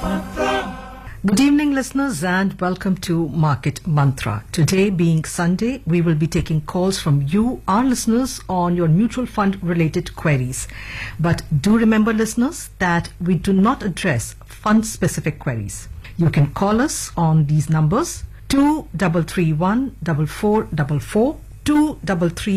Good evening, listeners, and welcome to Market Mantra. Today, being Sunday, we will be taking calls from you, our listeners, on your mutual fund related queries. But do remember, listeners, that we do not address fund specific queries. You can call us on these numbers: 2331 4444, 2331